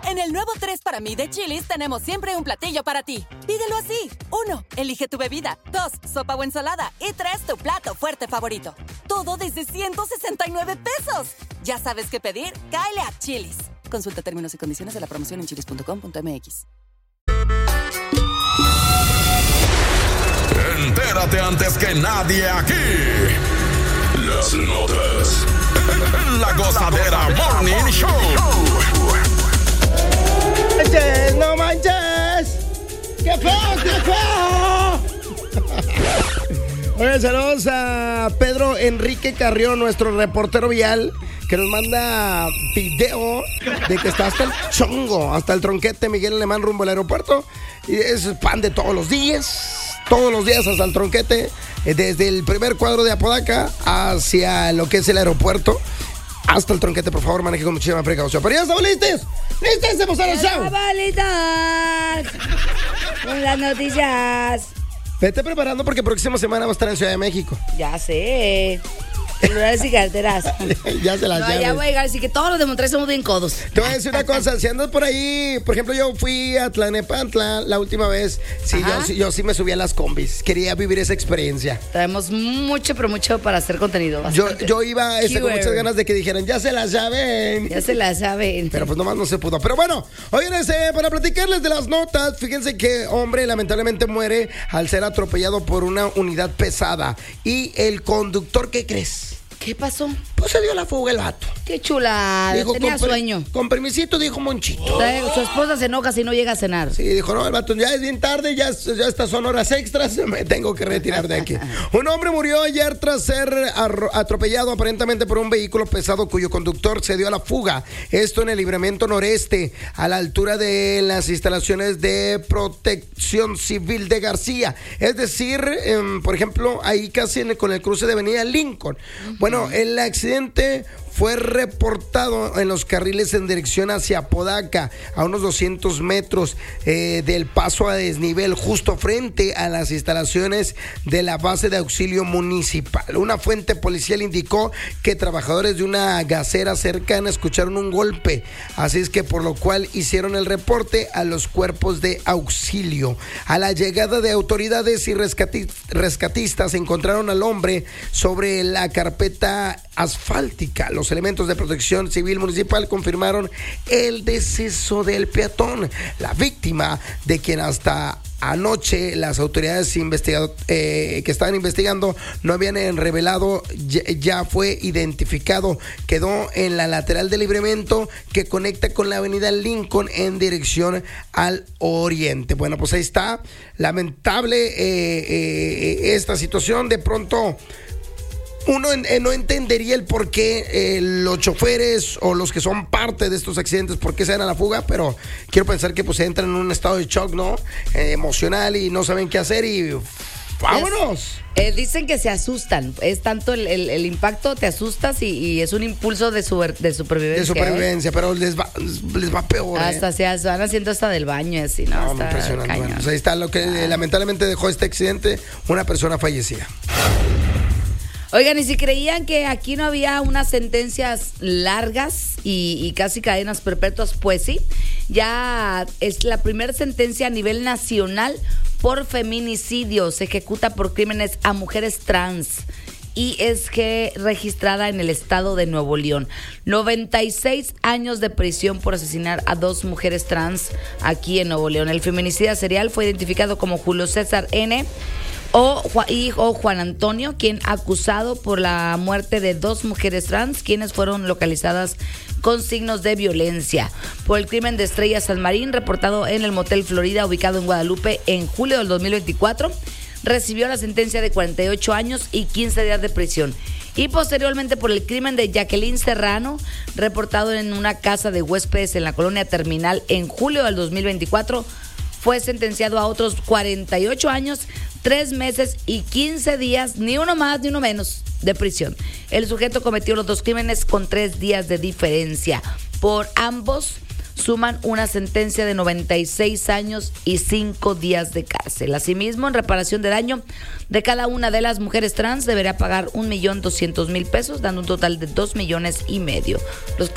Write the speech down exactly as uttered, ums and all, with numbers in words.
En el nuevo tres para mí de Chili's tenemos siempre un platillo para ti. Pídelo así. Uno, elige tu bebida. Dos, sopa o ensalada. Y tres, tu plato fuerte favorito. Todo desde ciento sesenta y nueve pesos. ¿Ya sabes qué pedir? Cáele a Chili's. Consulta términos y condiciones de la promoción en chilis punto com punto m x. Entérate antes que nadie aquí. Las notas. La Gozadera Morning Show. ¡Manches, no manches! ¡Qué feo, qué feo! Oye, saludos a Pedro Enrique Carrión, nuestro reportero vial, que nos manda video de que está hasta el chongo, hasta el tronquete Miguel Alemán rumbo al aeropuerto. Y es pan de todos los días, todos los días hasta el tronquete, desde el primer cuadro de Apodaca hacia lo que es el aeropuerto. Hasta el tronquete, por favor, maneje con muchísima precaución. Pero ya estamos listos. ¡Listos! ¡Hacemos el show! ¡Estamos con las noticias! Vete preparando porque próxima semana va a estar en Ciudad de México. Ya sé. Celulares y carteras. Ya se las No, llaves. ya voy a llegar, así que todos los de Monterrey somos bien codos. Te voy a decir una cosa, si andas por ahí, por ejemplo, yo fui a Tlalnepantla la última vez, sí, yo, sí, yo sí me subí a las combis, quería vivir esa experiencia. Traemos mucho, pero mucho para hacer contenido. Yo, yo iba este, con Keyword. muchas ganas de que dijeran, ya se las saben. Ya se la saben. Pero pues nomás no se pudo. Pero bueno, oigan, este, para platicarles de las notas, fíjense que hombre lamentablemente muere al ser atropellado por una unidad pesada. Y el conductor, ¿qué crees? ¿Qué pasó? Pues se dio la fuga el vato. Qué chula. Dijo, Tenía con per- sueño. Con permisito, dijo Monchito. Su esposa se enoja si no llega a cenar. Sí, dijo, no, el vato, ya es bien tarde, ya, ya estas son horas extras, me tengo que retirar de aquí. Un hombre murió ayer tras ser arro- atropellado aparentemente por un vehículo pesado cuyo conductor se dio a la fuga. Esto en el Libramiento Noreste, a la altura de las instalaciones de Protección Civil de García. Es decir, eh, por ejemplo, ahí casi en el, con el cruce de Avenida Lincoln. Bueno, el accidente fue reportado en los carriles en dirección hacia Apodaca, a unos doscientos metros eh, del paso a desnivel, justo frente a las instalaciones de la base de auxilio municipal. Una fuente policial indicó que trabajadores de una gasera cercana escucharon un golpe, así es que por lo cual hicieron el reporte a los cuerpos de auxilio. A la llegada de autoridades y rescati- rescatistas encontraron al hombre sobre la carpeta asfáltica. Los elementos de protección civil municipal confirmaron el deceso del peatón. La víctima, de quien hasta anoche las autoridades investigado, eh, que estaban investigando no habían eh, revelado, ya, ya fue identificado. Quedó en la lateral del libramiento que conecta con la avenida Lincoln en dirección al oriente. Bueno, pues ahí está. Lamentable eh, eh, esta situación. De pronto uno eh, no entendería el por qué eh, los choferes o los que son parte de estos accidentes, por qué se dan a la fuga, pero quiero pensar que pues entran en un estado de shock, ¿no? Eh, emocional y no saben qué hacer y ¡vámonos! Eh, dicen que se asustan. Es tanto el, el, el impacto, te asustas y, y es un impulso de, super, de supervivencia. De supervivencia, ¿eh? pero les va, les va peor. Hasta ¿eh? se van haciendo hasta del baño y así, ¿no? No, Está impresionante. cañón. Bueno, pues ahí está lo que eh, lamentablemente dejó este accidente, una persona fallecida. Oigan, y si creían que aquí no había unas sentencias largas y, y casi cadenas perpetuas, pues sí, ya es la primera sentencia a nivel nacional por feminicidio. Se ejecuta por crímenes a mujeres trans y es que registrada en el estado de Nuevo León. noventa y seis años de prisión por asesinar a dos mujeres trans aquí en Nuevo León. El feminicida serial fue identificado como Julio César N., O, o Juan Antonio, quien acusado por la muerte de dos mujeres trans, quienes fueron localizadas con signos de violencia por el crimen de Estrella San Marín, reportado en el Motel Florida, ubicado en Guadalupe, en julio del dos mil veinticuatro. Recibió la sentencia de cuarenta y ocho años y quince días de prisión. Y posteriormente por el crimen de Jacqueline Serrano, reportado en una casa de huéspedes en la colonia Terminal en julio del dos mil veinticuatro, fue sentenciado a otros cuarenta y ocho años, tres meses y quince días, ni uno más ni uno menos, de prisión. El sujeto cometió los dos crímenes con tres días de diferencia. Por ambos suman una sentencia de noventa y seis años y cinco días de cárcel. Asimismo, en reparación de daño de cada una de las mujeres trans deberá pagar un millón doscientos mil pesos, dando un total de dos millones y medio. Los